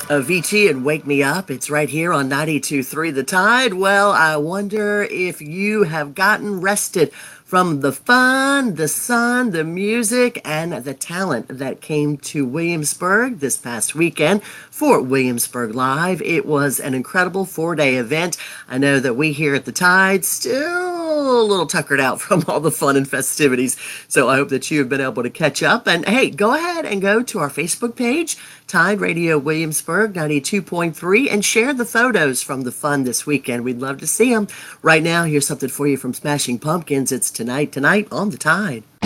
Avicii and Wake Me Up. It's right here on 92.3 The Tide. Well, I wonder if you have gotten rested from the fun, the sun, the music, and the talent that came to Williamsburg this past weekend for Williamsburg Live. It was an incredible 4-day event. I know that we here at The Tide still a little tuckered out from all the fun and festivities. So I hope that you have been able to catch up. And hey, go ahead and go to our Facebook page, Tide Radio Williamsburg 92.3, and share the photos from the fun this weekend. We'd love to see them. Right now, here's something for you from Smashing Pumpkins. It's Tonight on the Tide.